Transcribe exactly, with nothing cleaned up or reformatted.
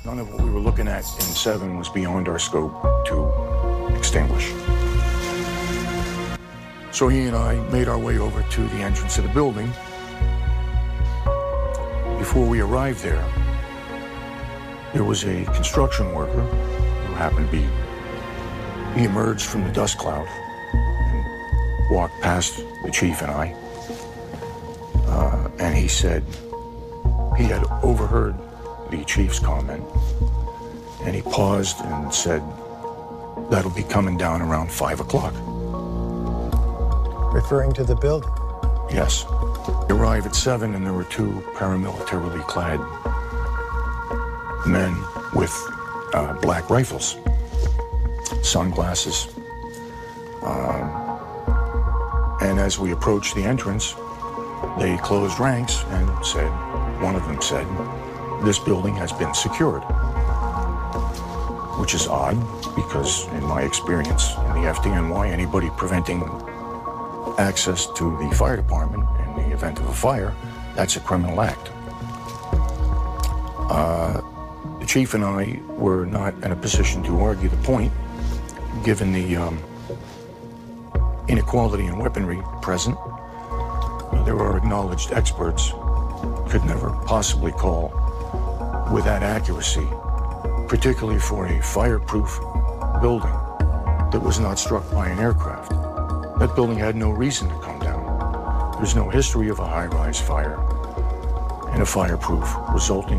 None of what we were looking at in seven was beyond our scope to extinguish. So he and I made our way over to the entrance of the building. Before we arrived there, there was a construction worker who happened to be, he emerged from the dust cloud and walked past the chief and I, uh, and he said he had overheard the chief's comment, and he paused and said, "That'll be coming down around five o'clock. Referring to the building? Yes. We arrived at seven, and there were two paramilitarily clad men with uh, black rifles, sunglasses. Um, and as we approached the entrance, they closed ranks and said, one of them said, "This building has been secured," which is odd because in my experience in the F D N Y, anybody preventing access to the fire department in the event of a fire, that's a criminal act. Uh, the chief and I were not in a position to argue the point, given the um, inequality in weaponry present. Uh, there are acknowledged experts, could never possibly call with that accuracy, particularly for a fireproof building that was not struck by an aircraft. That building had no reason to come down. There's no history of a high-rise fire and a fireproof resulting